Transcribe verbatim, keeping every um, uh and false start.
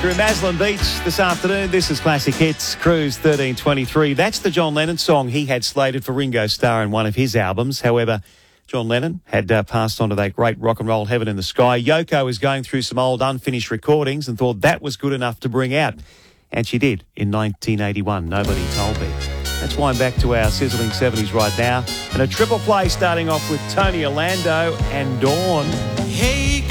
You're in Maslin Beach this afternoon. This is Classic Hits, Cruise thirteen twenty-three. That's the John Lennon song he had slated for Ringo Starr in one of his albums. However, John Lennon had uh, passed on to that great rock and roll heaven in the sky. Yoko was going through some old unfinished recordings and thought that was good enough to bring out. And she did in nineteen eighty-one, Nobody Told Me. Let's wind back to our sizzling seventies right now. And a triple play starting off with Tony Orlando and Dawn. Hey,